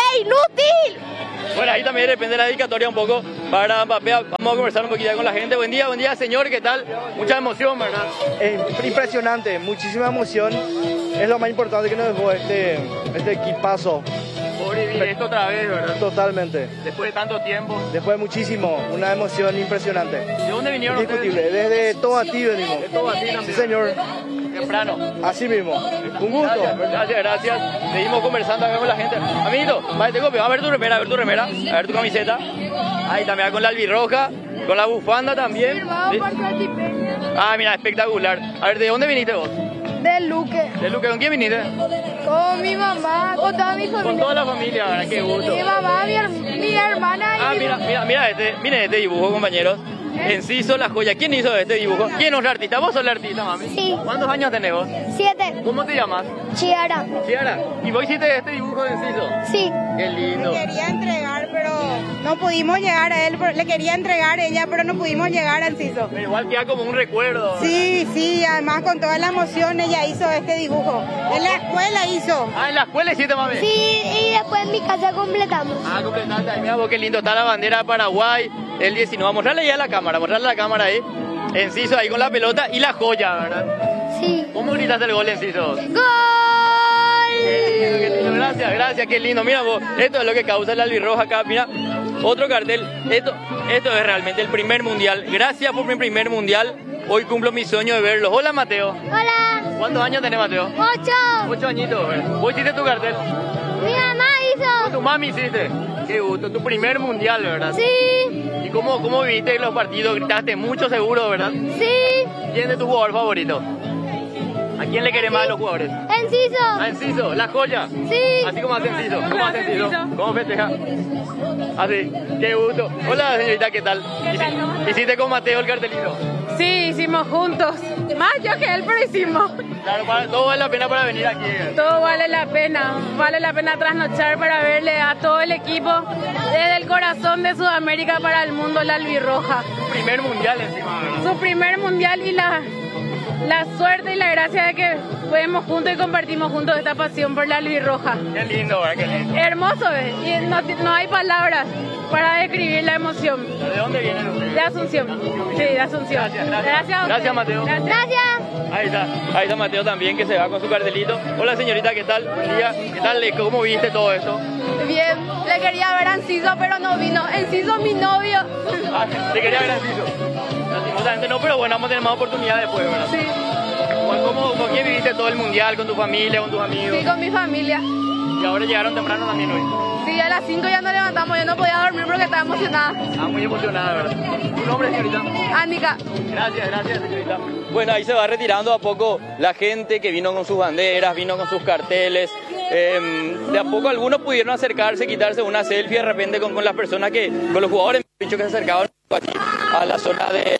inútil! Bueno, ahí también depende de la dedicatoria un poco para Mbappé. Vamos a conversar un poquito con la gente. Buen día, señor, ¿qué tal? Mucha emoción, ¿verdad? Impresionante, muchísima emoción. Es lo más importante que nos dejó este equipazo. Por vivir esto otra vez, ¿verdad? Totalmente. Después de tanto tiempo. Después de muchísimo, una emoción impresionante. ¿De dónde vinieron Indiscutible, ustedes? desde Tobatí venimos. De Tobatí también. Sí, señor. Temprano. Así mismo. Un gusto. Gracias. Seguimos conversando acá con la gente. Amiguito, vale, te copio. A ver tu remera, a ver tu camiseta. Ahí también con la albirroja, con la bufanda también. ¿Sí? Ah, mira, espectacular. A ver, ¿de dónde viniste vos? De Luque. ¿De Luque? ¿Con quién viniste? Con mi mamá, con toda mi familia. Con toda la familia, ¿verdad? Qué gusto. Mi mamá, mi hermana y miren este dibujo, compañeros. Enciso, la joya. ¿Quién hizo este dibujo? ¿Quién es el artista? ¿Vos sos el artista, mami? Sí. ¿Cuántos años tenés vos? 7. ¿Cómo te llamas? Chiara. Chiara. ¿Y vos hiciste este dibujo de Enciso? Sí. Qué lindo. Le quería entregar, pero no pudimos llegar a él. Le quería entregar a ella, pero no pudimos llegar a Enciso. Pero igual queda como un recuerdo. Sí, además con toda la emoción ella hizo este dibujo. En la escuela hizo. Ah, ¿en la escuela hiciste, mami? Sí, y después en mi casa completamos. Ah, completaste. Mira vos qué lindo. Está la bandera de Paraguay. El 19. Mostrarle ya a la cámara, ahí. Enciso ahí con la pelota y la joya, ¿verdad? Sí. ¿Cómo gritaste el gol, Enciso? ¡Gol! Qué lindo. Gracias, qué lindo. Mira vos, esto es lo que causa la albirroja acá. Mira, otro cartel. Esto es realmente el primer mundial. Gracias por mi primer mundial. Hoy cumplo mi sueño de verlos. Hola, Mateo. Hola. ¿Cuántos años tenés, Mateo? 8. 8 añitos, ¿verdad? ¿Vos hiciste tu cartel? Mi mamá hizo. ¿Con tu mami hiciste? Qué gusto, tu primer mundial, ¿verdad? Sí. ¿Y cómo viviste los partidos? Gritaste mucho seguro, ¿verdad? Sí. ¿Quién es tu jugador favorito? ¿A quién le querés más a los jugadores? Enciso. ¿A Enciso? ¿La joya? Sí. Así como hace Enciso. ¿Cómo hace Enciso? ¿Cómo festeja? Así, qué gusto. Hola, señorita, ¿qué tal? ¿Hiciste con Mateo el cartelito? Sí, hicimos juntos. Más yo que él, pero hicimos. Claro, todo vale la pena para venir aquí. Todo vale la pena. Vale la pena trasnochar para verle a todo el equipo desde el corazón de Sudamérica para el mundo, la albirroja. Su primer mundial encima, ¿verdad? Su primer mundial y la suerte y la gracia de que fuimos juntos y compartimos juntos esta pasión por la albirroja. Qué lindo, ¿verdad? Qué lindo. Hermoso, ¿ves? Y no hay palabras para describir la emoción. ¿De dónde vienen ustedes? De Asunción. Sí, de Asunción. Gracias, Mateo. Gracias. Ahí está Mateo también, que se va con su cartelito. Hola, señorita, ¿qué tal? Buen día. ¿Qué tal? ¿Cómo viste todo esto? Bien, le quería ver a Enciso, pero no vino. Enciso, mi novio. ¿Te quería ver a Enciso? Lastimosamente no, pero bueno, vamos a tener más oportunidad después, ¿verdad? Sí. ¿Con quién viviste todo el mundial? ¿Con tu familia, con tus amigos? Sí, con mi familia. ¿Y ahora llegaron temprano también hoy? Sí, a las 5 ya nos levantamos. Yo no podía dormir porque estaba emocionada. Muy emocionada, ¿verdad? ¿Tu nombre, señorita? Ánica. Gracias, señorita. Bueno, ahí se va retirando a poco la gente que vino con sus banderas, vino con sus carteles. De a poco algunos pudieron acercarse, quitarse una selfie de repente con las personas con los jugadores que se acercaban aquí a la zona de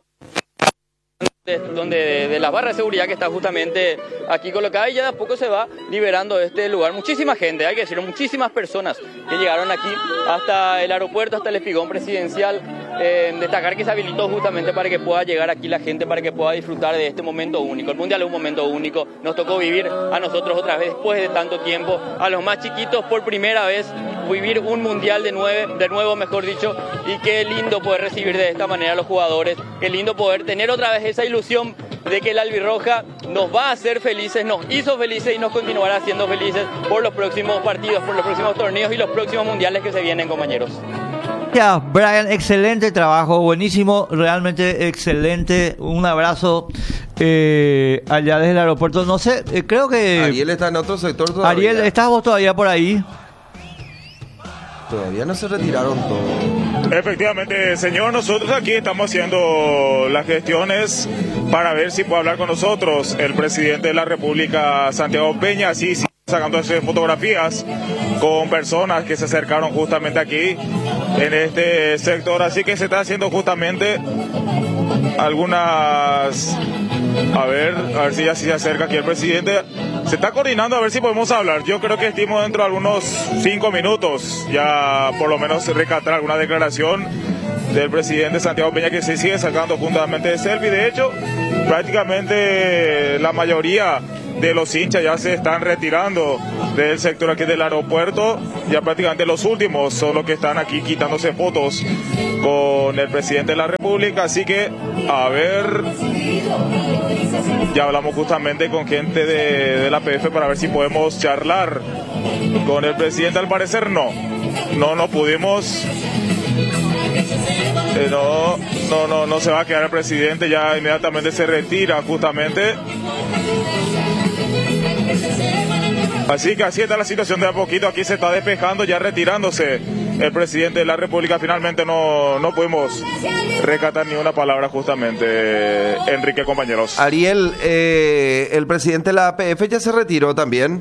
las barras de seguridad que está justamente aquí colocada, y ya de a poco se va liberando este lugar. Muchísima gente, hay que decirlo, muchísimas personas que llegaron aquí hasta el aeropuerto, hasta el espigón presidencial. Destacar que se habilitó justamente para que pueda llegar aquí la gente, para que pueda disfrutar de este momento único. El mundial es un momento único, nos tocó vivir a nosotros otra vez después de tanto tiempo, a los más chiquitos por primera vez vivir un mundial de nuevo, mejor dicho, y qué lindo poder recibir de esta manera a los jugadores, qué lindo poder tener otra vez esa ilusión de que la albirroja nos va a hacer felices, nos hizo felices y nos continuará haciendo felices por los próximos partidos, por los próximos torneos y los próximos mundiales que se vienen, compañeros. Gracias, Brian, excelente trabajo, buenísimo, realmente excelente. Un abrazo allá desde el aeropuerto. No sé, creo que Ariel está en otro sector todavía. Ariel, ¿estás vos todavía por ahí? Todavía no se retiraron todos. Efectivamente, señor, nosotros aquí estamos haciendo las gestiones para ver si puede hablar con nosotros el presidente de la República, Santiago Peña. Sí, sacando fotografías con personas que se acercaron justamente aquí en este sector, así que se está haciendo justamente algunas, a ver si ya se acerca aquí el presidente. Se está coordinando a ver si podemos hablar. Yo creo que estimo dentro de algunos 5 minutos ya por lo menos rescatar alguna declaración del presidente Santiago Peña, que se sigue sacando juntamente de selfie. De hecho, prácticamente la mayoría de los hinchas ya se están retirando del sector aquí del aeropuerto. Ya prácticamente los últimos son los que están aquí quitándose fotos con el presidente de la República. Así que, a ver, ya hablamos justamente con gente de la PF para ver si podemos charlar con el presidente. Al parecer no pudimos. No se va a quedar el presidente, ya inmediatamente se retira justamente. Así que así está la situación de a poquito, aquí se está despejando, ya retirándose el presidente de la República. Finalmente no pudimos recatar ni una palabra justamente, Enrique, compañeros. Ariel, el presidente de la APF ya se retiró también.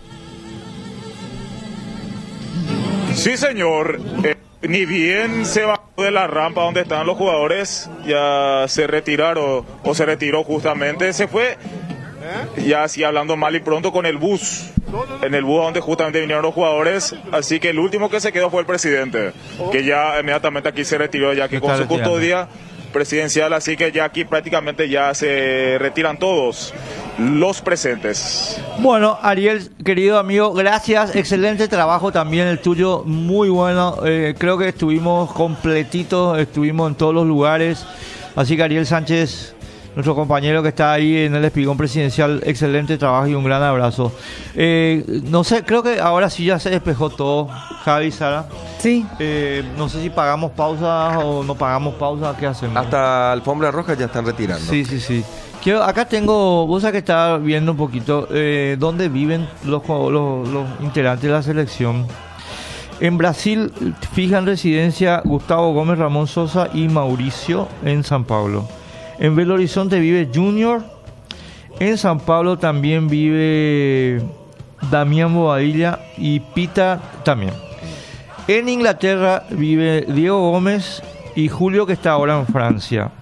Sí, señor. Ni bien se bajó de la rampa donde están los jugadores, ya se retiraron, o se retiró justamente, se fue, ya así hablando mal y pronto, con el bus, en el bus donde justamente vinieron los jugadores. Así que el último que se quedó fue el presidente, que ya inmediatamente aquí se retiró, ya que con su custodia presidencial. Así que ya aquí prácticamente ya se retiran todos los presentes. Bueno, Ariel, querido amigo, gracias, excelente trabajo también el tuyo, muy bueno. Creo que estuvimos completitos, estuvimos en todos los lugares. Así que Ariel Sánchez, nuestro compañero que está ahí en el espigón presidencial, excelente trabajo y un gran abrazo. No sé, creo que ahora sí ya se despejó todo, Javi, Sara. Sí. No sé si pagamos pausa o no pagamos pausa, ¿qué hacemos? Hasta alfombra roja ya están retirando. Sí. Acá tengo, vos sabés que estaba viendo un poquito dónde viven los integrantes de la selección. En Brasil fijan residencia Gustavo Gómez, Ramón Sosa y Mauricio en San Pablo. En Belo Horizonte vive Junior. En San Pablo también vive Damián Bobadilla y Pita también. En Inglaterra vive Diego Gómez y Julio, que está ahora en Francia.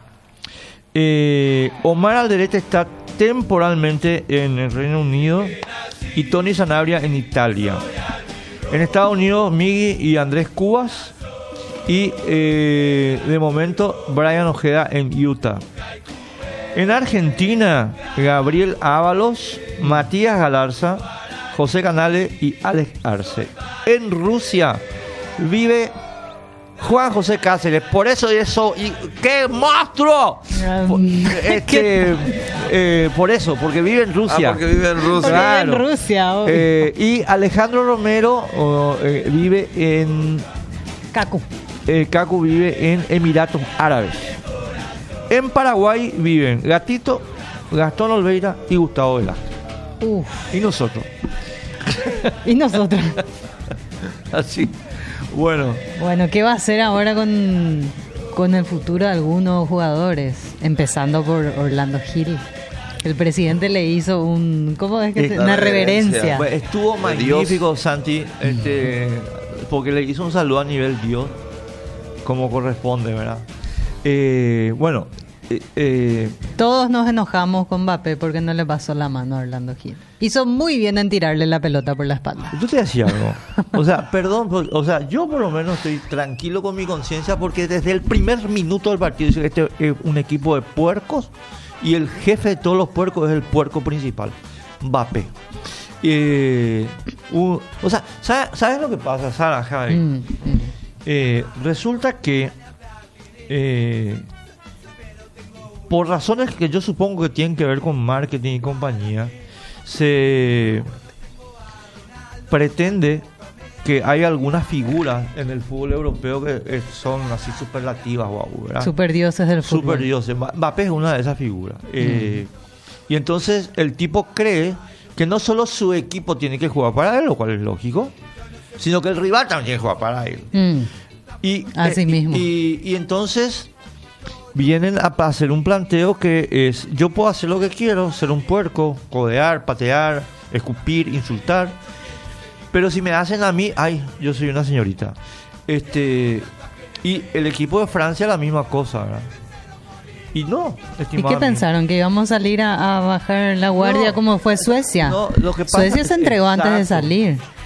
Omar Alderete está temporalmente en el Reino Unido y Tony Sanabria en Italia. En Estados Unidos, Migui y Andrés Cubas. Y de momento, Brian Ojeda en Utah. En Argentina, Gabriel Ábalos, Matías Galarza, José Canales y Alex Arce. En Rusia vive Juan José Cáceres. Por eso, y ¡qué monstruo! Por eso, porque vive en Rusia. Porque vive en Rusia. Claro. En Rusia. Y Alejandro Romero vive en Cacu. Cacu vive en Emiratos Árabes. En Paraguay viven Gatito, Gastón Olveira y Gustavo Velázquez. Y nosotros. Así. Bueno, ¿qué va a hacer ahora con el futuro de algunos jugadores? Empezando por Orlando Gil. El presidente le hizo una reverencia. Pues estuvo magnífico, Santi, porque le hizo un saludo a nivel Dios, como corresponde, ¿verdad? Todos nos enojamos con Mbappé porque no le pasó la mano a Orlando Gil. Hizo muy bien en tirarle la pelota por la espalda. Yo te decía algo. Perdón, yo por lo menos estoy tranquilo con mi conciencia porque desde el primer minuto del partido dice que este es un equipo de puercos y el jefe de todos los puercos es el puerco principal, Mbappé. ¿Sabes lo que pasa, Sara, Javi? Resulta que por razones que yo supongo que tienen que ver con marketing y compañía, se pretende que hay algunas figuras en el fútbol europeo que son así superlativas, ¿verdad? Superdioses del fútbol. Superdioses. Mbappé es una de esas figuras. Y entonces el tipo cree que no solo su equipo tiene que jugar para él, lo cual es lógico, sino que el rival también tiene que jugar para él. Así mismo. Y entonces vienen a hacer un planteo que es: yo puedo hacer lo que quiero, ser un puerco, codear, patear, escupir, insultar, pero si me hacen a mí, yo soy una señorita. Y el equipo de Francia la misma cosa, ¿verdad? Y no, ¿y qué pensaron? ¿Que íbamos a salir a bajar la guardia como fue Suecia? No, lo que pasa Suecia se entregó antes de salir.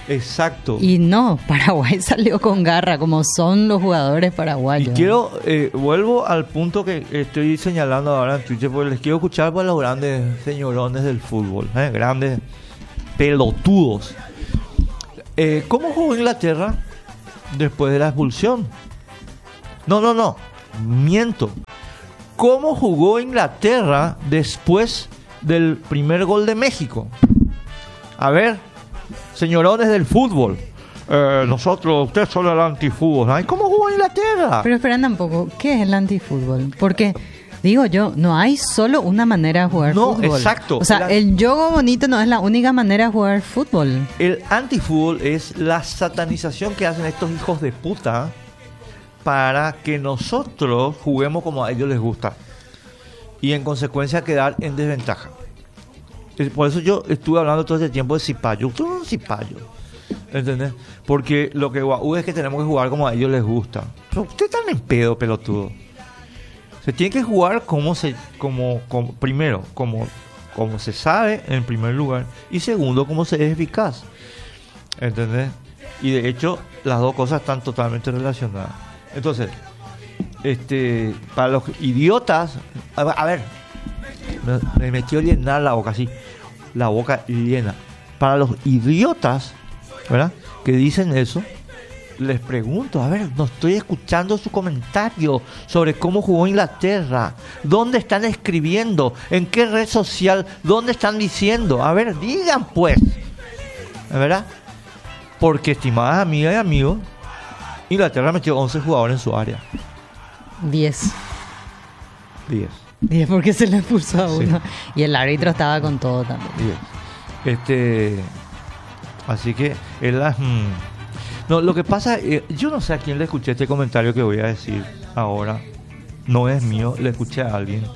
Exacto. Y no, Paraguay salió con garra, como son los jugadores paraguayos. Y vuelvo al punto que estoy señalando ahora en Twitter, porque les quiero escuchar por los grandes señorones del fútbol, grandes pelotudos. ¿Cómo jugó Inglaterra después de la expulsión? No, miento. ¿Cómo jugó Inglaterra después del primer gol de México? A ver, señorones del fútbol, usted solo el antifútbol. ¿Ay? ¿Cómo jugó Inglaterra? Pero esperan un poco, ¿qué es el antifútbol? Porque, digo yo, no hay solo una manera de jugar fútbol. No, exacto. O sea, el juego bonito no es la única manera de jugar fútbol. El antifútbol es la satanización que hacen estos hijos de puta para que nosotros juguemos como a ellos les gusta y en consecuencia quedar en desventaja. Por eso yo estuve hablando todo este tiempo de cipayo. Usted es un cipayo, ¿entendés? Porque lo que es que tenemos que jugar como a ellos les gusta. Pero usted está en pedo, pelotudo. Se tiene que jugar primero, como se sabe en primer lugar, y segundo, como se es eficaz, ¿entendés? Y de hecho las dos cosas están totalmente relacionadas. Entonces, para los idiotas, a ver, me metió llenar la boca así, la boca llena. Para los idiotas, ¿verdad?, que dicen eso, les pregunto, a ver, no estoy escuchando su comentario sobre cómo jugó Inglaterra. ¿Dónde están escribiendo? ¿En qué red social? ¿Dónde están diciendo? A ver, digan pues, ¿verdad? Porque, estimadas amigas y amigos, Inglaterra metió 11 jugadores en su área. 10 porque se le expulsó a uno. Sí. Y el árbitro estaba con todo también. 10. Así que no, lo que pasa, yo no sé a quién le escuché este comentario que voy a decir ahora. No es mío, le escuché a alguien.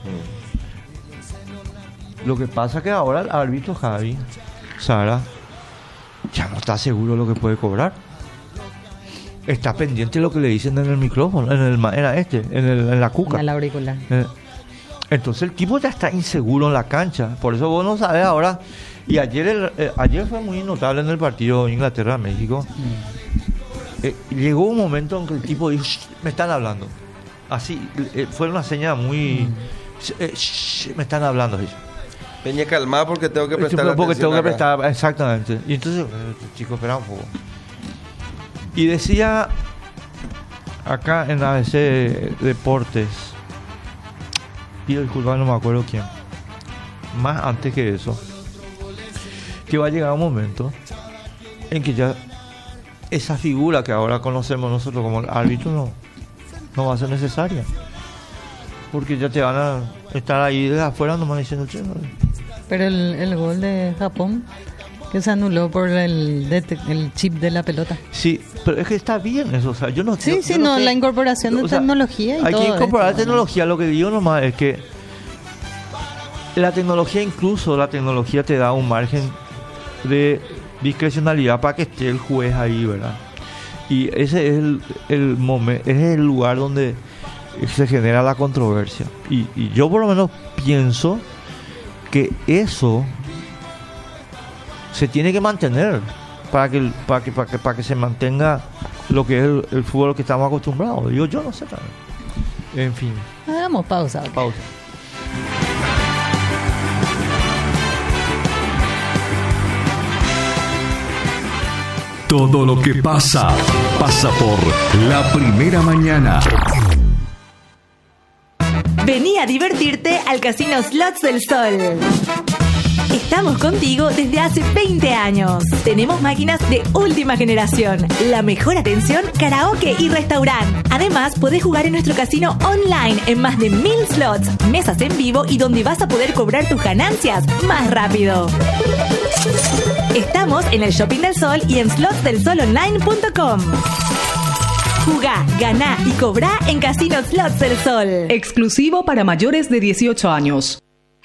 Lo que pasa que ahora el árbitro Javi Sara ya no está seguro de lo que puede cobrar. Está pendiente de lo que le dicen en el micrófono, en la cuca. En el auricular. Entonces el tipo ya está inseguro en la cancha. Por eso vos no sabés ahora. Y ayer fue muy notable en el partido Inglaterra-México. Llegó un momento en que el tipo dijo, me están hablando. Así, fue una señal muy... me están hablando. Peña, calma porque tengo que prestar atención. Exactamente. Y entonces, chicos, espera un poco. Y decía acá en ABC Deportes, pido disculpas, no me acuerdo quién, más antes que eso, que va a llegar un momento en que ya esa figura que ahora conocemos nosotros como el árbitro no va a ser necesaria, porque ya te van a estar ahí de afuera nomás diciendo, che, no. Pero el gol de Japón, que se anuló por el chip de la pelota. Sí, pero es que está bien eso, o sea, yo no... Sí, la incorporación de tecnología y todo. Hay que incorporar tecnología, lo que digo nomás es que la tecnología te da un margen de discrecionalidad para que esté el juez ahí, ¿verdad? Y ese es el momento, es el lugar donde se genera la controversia. Y yo por lo menos pienso que eso se tiene que mantener para que se mantenga lo que es el fútbol que estamos acostumbrados. Yo no sé también. En fin. Hagamos pausa. Todo lo que pasa por La Primera Mañana. Vení a divertirte al Casino Slots del Sol. Estamos contigo desde hace 20 años. Tenemos máquinas de última generación, la mejor atención, karaoke y restaurante. Además, podés jugar en nuestro casino online en más de 1000 slots, mesas en vivo y donde vas a poder cobrar tus ganancias más rápido. Estamos en el Shopping del Sol y en slotsdelsolonline.com. Jugá, ganá y cobrá en Casino Slots del Sol. Exclusivo para mayores de 18 años.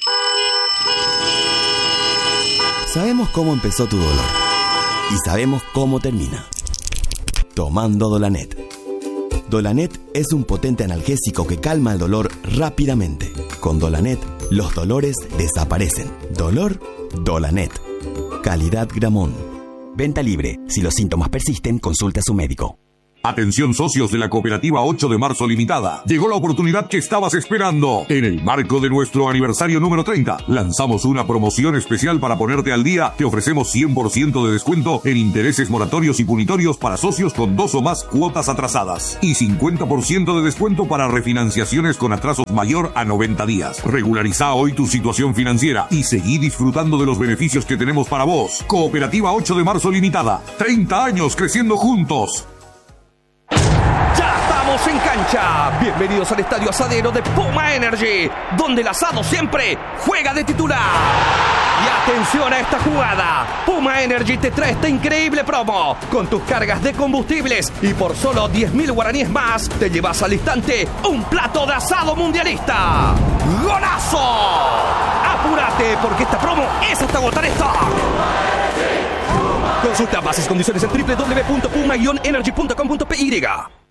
Sabemos cómo empezó tu dolor y sabemos cómo termina. Tomando Dolanet. Dolanet es un potente analgésico que calma el dolor rápidamente. Con Dolanet, los dolores desaparecen. Dolor, Dolanet. Calidad Gramón. Venta libre. Si los síntomas persisten, consulte a su médico. Atención socios de la Cooperativa 8 de Marzo Limitada. Llegó la oportunidad que estabas esperando. En el marco de nuestro aniversario número 30, lanzamos una promoción especial para ponerte al día. Te ofrecemos 100% de descuento en intereses moratorios y punitorios para socios con 2 o más cuotas atrasadas. Y 50% de descuento para refinanciaciones con atrasos mayor a 90 días. Regulariza hoy tu situación financiera y seguí disfrutando de los beneficios que tenemos para vos. Cooperativa 8 de Marzo Limitada. 30 años creciendo juntos. ¡Estamos en cancha! Bienvenidos al Estadio Asadero de Puma Energy, donde el asado siempre juega de titular. Y atención a esta jugada. Puma Energy te trae esta increíble promo. Con tus cargas de combustibles y por solo 10.000 guaraníes más, te llevas al instante un plato de asado mundialista. ¡Golazo! ¡Apúrate, porque esta promo es hasta agotar stock! Consulta bases y condiciones en www.puma-energy.com.py.